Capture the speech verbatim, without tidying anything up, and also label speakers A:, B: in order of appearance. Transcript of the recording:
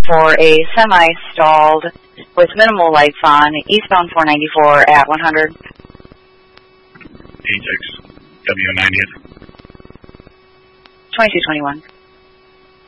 A: for a semi stalled with minimal lights on, eastbound four ninety-four at one hundred.
B: eight six, W ninetieth.
A: twenty-two twenty-one.